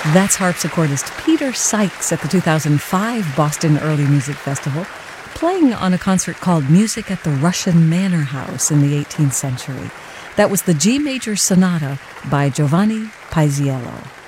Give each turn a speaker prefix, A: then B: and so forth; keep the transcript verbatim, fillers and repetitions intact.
A: That's harpsichordist Peter Sykes at the two thousand five Boston Early Music Festival, playing on a concert called Music at the Russian Manor House in the eighteenth century. That was the G major sonata by Giovanni Paisiello.